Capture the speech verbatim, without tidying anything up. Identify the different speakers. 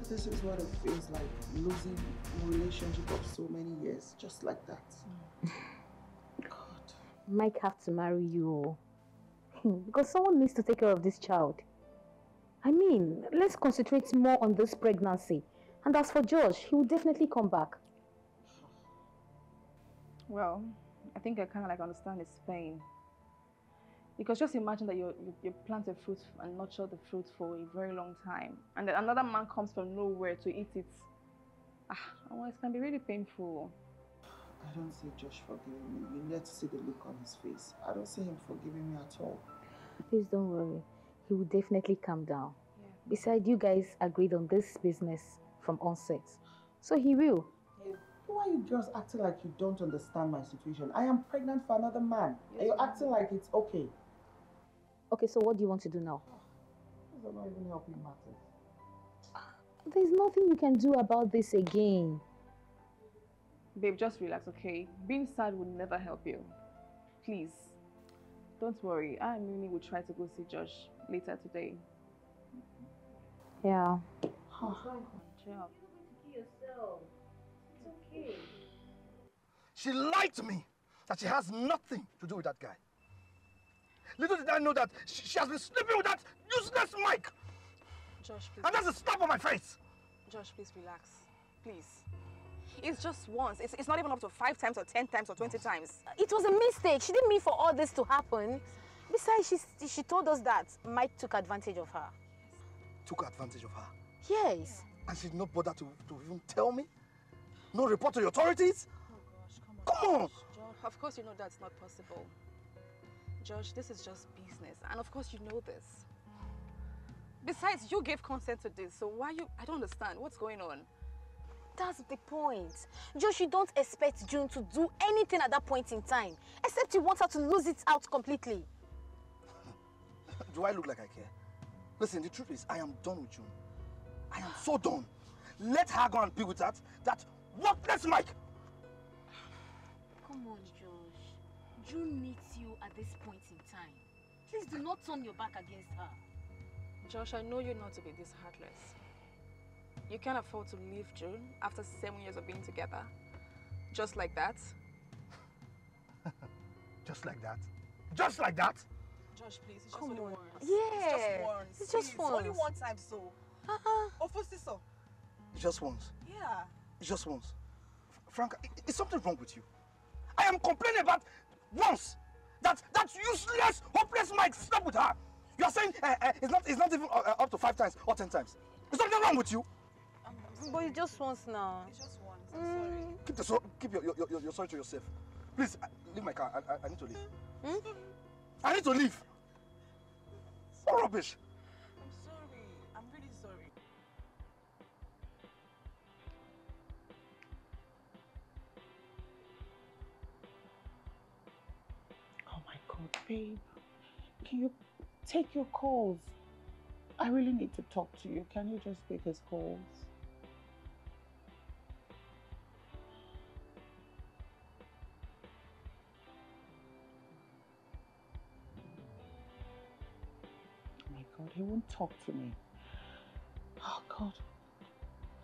Speaker 1: This is what it feels like, losing a relationship of so many years, just like that. God.
Speaker 2: Mike have to marry you. Because someone needs to take care of this child. I mean, let's concentrate more on this pregnancy. And as for Josh, he will definitely come back.
Speaker 3: Well, I think I kind of like understand his pain. Because just imagine that you, you, you plant a fruit and nurture the fruit for a very long time. And then another man comes from nowhere to eat it. Ah, well, it can be really painful.
Speaker 1: I don't see Josh forgiving me. You need to see the look on his face. I don't see him forgiving me at all.
Speaker 2: Please don't worry. He will definitely calm down.
Speaker 3: Yeah.
Speaker 2: Besides, you guys agreed on this business from onset. So he will.
Speaker 1: Yeah. Why are you just acting like you don't understand my situation? I am pregnant for another man. Yes, and you're acting like it's okay.
Speaker 2: Okay, so what do you want to do now?
Speaker 1: These are not even helping matters.
Speaker 2: There's nothing you can do about this again.
Speaker 3: Babe, just relax, okay? Being sad will never help you. Please. Don't worry. I and Mimi will try to go see Josh later today.
Speaker 2: Yeah.
Speaker 3: Good job.
Speaker 2: It's okay.
Speaker 4: She lied to me that she has nothing to do with that guy. Little did I know that she, she has been sleeping with that useless Mike.
Speaker 3: Josh, please.
Speaker 4: And that's a slap on my face.
Speaker 3: Josh, please relax. Please. It's just once. It's, it's not even up to five times or ten times or twenty times.
Speaker 2: It was a mistake. She didn't mean for all this to happen. Besides, she, she told us that Mike took advantage of her.
Speaker 4: Took advantage of her?
Speaker 2: Yes.
Speaker 4: And she did not bother to, to even tell me? No report to the authorities?
Speaker 3: Oh gosh, come on.
Speaker 4: Come on!
Speaker 3: Josh, of course you know that's not possible. Josh, this is just business. And of course you know this. Besides, you gave consent to this, so why you... I don't understand. What's going on?
Speaker 2: That's the point. Josh, you don't expect June to do anything at that point in time. Except you want her to lose it out completely.
Speaker 4: Do I look like I care? Listen, the truth is, I am done with June. I am so done. Let her go and be with that, that worthless Mike.
Speaker 2: Come on, Josh. June needs you at this point in time. Please do not turn your back against her.
Speaker 3: Josh, I know you're not to be this heartless. You can't afford to leave June after seven years of being together. Just like that.
Speaker 4: Just like that? Just like that?
Speaker 3: Josh, please, it's just
Speaker 2: Come
Speaker 3: only
Speaker 2: on.
Speaker 3: once.
Speaker 2: Yeah.
Speaker 3: It's just once.
Speaker 2: It's just
Speaker 3: please.
Speaker 2: once.
Speaker 3: Only one time so.
Speaker 2: Uh-uh.
Speaker 3: Ofosi so.
Speaker 4: Just once.
Speaker 3: Yeah.
Speaker 4: Just once. Frank, is something wrong with you? I am complaining about once. That that useless, hopeless Mike slept with her. You are saying uh, uh, it's not it's not even uh, up to five times or ten times. Is something wrong with you?
Speaker 3: I'm, I'm
Speaker 2: But it's just once now.
Speaker 3: It's just once. I'm mm. sorry.
Speaker 4: Keep the so keep your, your, your, your sorry to yourself. Please, uh, leave my car. I, I, I need to leave.
Speaker 2: Hmm?
Speaker 4: I need to leave. What rubbish?
Speaker 3: I'm sorry. I'm really sorry.
Speaker 1: Oh my God, babe. Can you take your calls? I really need to talk to you. Can you just take his calls? Oh my God, he won't talk to me. Oh God.